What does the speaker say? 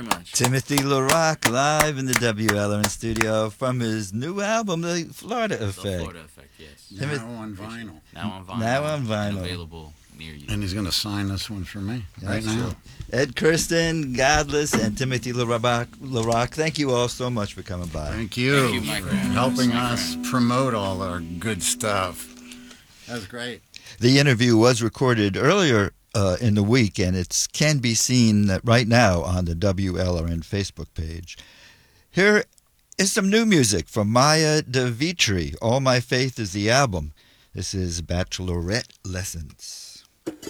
Much. Timothy LaRock live in the WLRN studio from his new album, The Florida The Effect. Florida Effect, yes. Now on vinyl. Now on vinyl. Now on And vinyl. available near you. And he's going to sign this one for me right That's now. true. Ed Kirsten, Godless, and Timothy LaRock, thank you all so much for coming by. Thank you, Thank you, my for friend. helping My us promote all our good stuff. That was great. The interview was recorded earlier in the week, and it can be seen right now on the WLRN Facebook page. Here is some new music from Maya De Vitri. All My Faith is the album. This is Bachelorette Lessons.